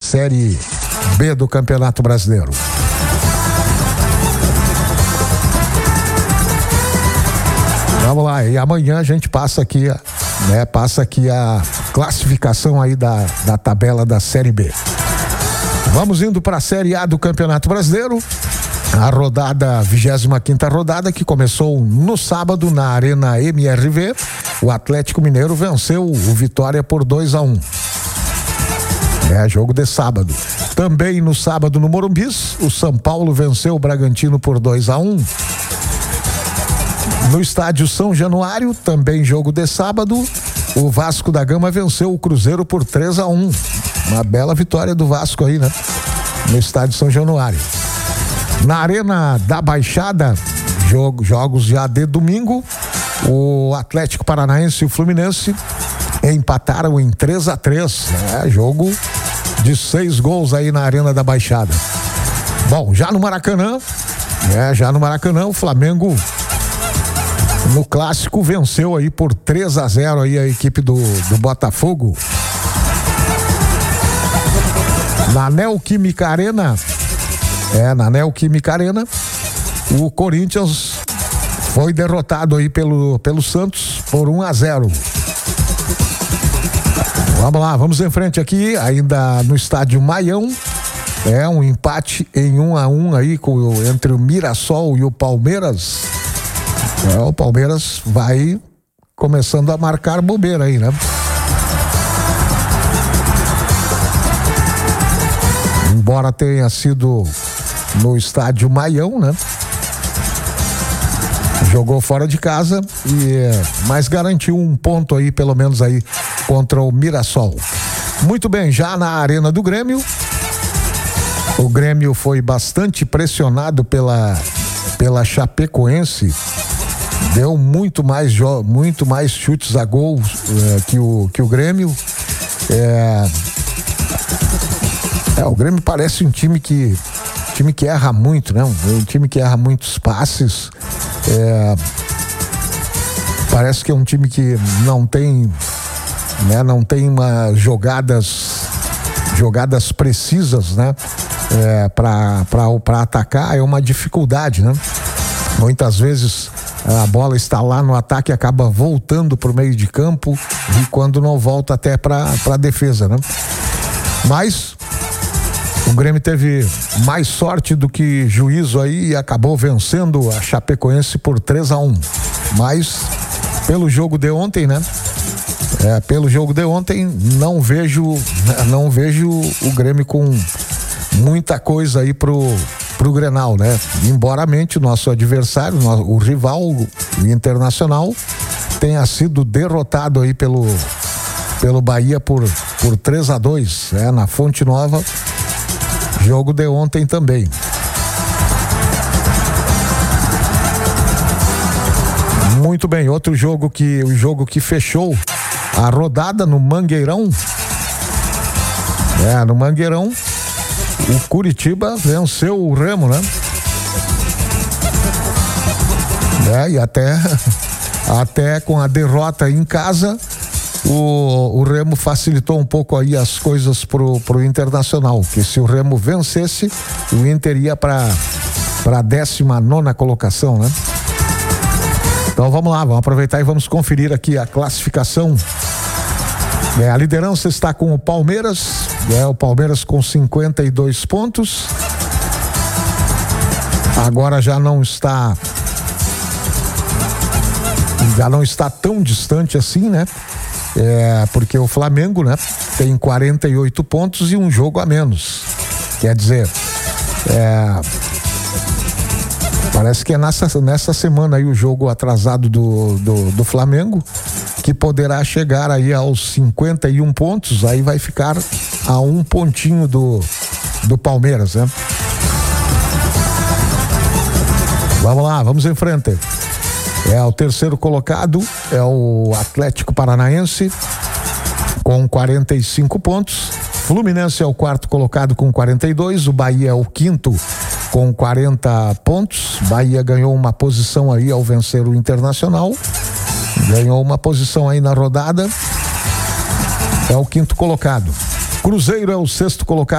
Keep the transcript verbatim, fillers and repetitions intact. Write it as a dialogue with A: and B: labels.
A: Série B do Campeonato Brasileiro. Vamos lá, e amanhã a gente passa aqui, né, passa aqui a classificação aí da, da tabela da Série B. Vamos indo para a Série A do Campeonato Brasileiro. A rodada, vigésima quinta rodada, que começou no sábado na Arena M R V. O Atlético Mineiro venceu o Vitória por dois a um. É jogo de sábado. Também no sábado no Morumbi, o São Paulo venceu o Bragantino por dois a um. No estádio São Januário, também jogo de sábado, o Vasco da Gama venceu o Cruzeiro por três a um. Uma bela vitória do Vasco aí, né? No estádio São Januário. Na Arena da Baixada, jogo, jogos já de domingo, o Atlético Paranaense e o Fluminense empataram em três a três. É jogo de seis gols aí na Arena da Baixada. Bom, já no Maracanã, é, já no Maracanã, o Flamengo no clássico venceu aí por três a zero aí a equipe do, do Botafogo. Na Neoquímica Arena, é, na Neoquímica Arena, o Corinthians foi derrotado aí pelo, pelo Santos por um a zero. Vamos lá, vamos em frente aqui, ainda no estádio Maião. É um empate em um a um aí com, entre o Mirassol e o Palmeiras. É, o Palmeiras vai começando a marcar bobeira aí, né? Embora tenha sido no estádio Maião, né? Jogou fora de casa, e, mas garantiu um ponto aí, pelo menos aí, contra o Mirassol. Muito bem, já na Arena do Grêmio, o Grêmio foi bastante pressionado pela, pela Chapecoense. Deu muito mais, muito mais chutes a gol é, que, o, que o Grêmio. É, é, o Grêmio parece um time que, time que erra muito, né? Um time que erra muitos passes. É, parece que é um time que não tem, né? Não tem uma jogadas, jogadas precisas, né? É, para para atacar é uma dificuldade, né? Muitas vezes a bola está lá no ataque e acaba voltando para o meio de campo, e quando não volta até para a defesa, né? Mas o Grêmio teve mais sorte do que juízo aí e acabou vencendo a Chapecoense por três a um. Mas pelo jogo de ontem, né? É, pelo jogo de ontem não vejo, não vejo o Grêmio com muita coisa aí pro pro Grenal, né? Embora mente o nosso adversário, o rival, o Internacional, tenha sido derrotado aí pelo pelo Bahia por por três a dois, né? Na Fonte Nova. Jogo de ontem também. Muito bem, outro jogo que o jogo que fechou a rodada no Mangueirão. É, no Mangueirão, o Curitiba venceu o Remo, né? É, e até, até com a derrota em casa, o, o Remo facilitou um pouco aí as coisas pro, pro Internacional, que se o Remo vencesse, o Inter ia para para décima nona colocação, né? Então vamos lá, vamos aproveitar e vamos conferir aqui a classificação. É, a liderança está com o Palmeiras, é, o Palmeiras com cinquenta e dois pontos. Agora já não está já não está tão distante assim, né? É, porque o Flamengo, né, tem quarenta e oito pontos e um jogo a menos. Quer dizer, é, parece que é nessa, nessa semana aí o jogo atrasado do, do, do Flamengo, que poderá chegar aí aos cinquenta e um pontos, aí vai ficar a um pontinho do, do Palmeiras, né? Vamos lá, vamos em frente. É o terceiro colocado, é o Atlético Paranaense com quarenta e cinco pontos. Fluminense é o quarto colocado com quarenta e dois, o Bahia é o quinto com quarenta pontos. Bahia ganhou uma posição aí ao vencer o Internacional. Ganhou uma posição aí na rodada. É o quinto colocado. Cruzeiro é o sexto colocado